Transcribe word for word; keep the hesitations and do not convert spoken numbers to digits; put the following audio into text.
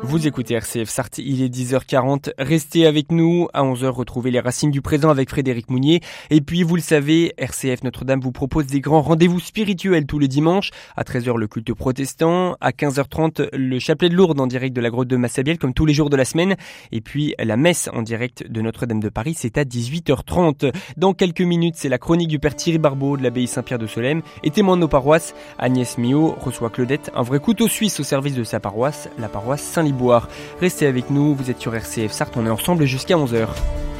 Vous écoutez R C F Sarthe, il est dix heures quarante. Restez avec nous. À onze heures, retrouvez les racines du présent avec Frédéric Mounier. Et puis, vous le savez, R C F Notre-Dame vous propose des grands rendez-vous spirituels tous les dimanches. À treize heures, le culte protestant. À quinze heures trente, le chapelet de Lourdes en direct de la grotte de Massabielle, comme tous les jours de la semaine. Et puis, la messe en direct de Notre-Dame de Paris, c'est à dix-huit heures trente. Dans quelques minutes, c'est la chronique du père Thierry Barbeau de l'abbaye Saint-Pierre de Solesmes. Et témoin de nos paroisses, Agnès Mio reçoit Claudette, un vrai couteau suisse au service de sa paroisse, la paroisse Saint-Liboire. Restez avec nous, vous êtes sur R C F Sarthe, on est ensemble jusqu'à onze heures.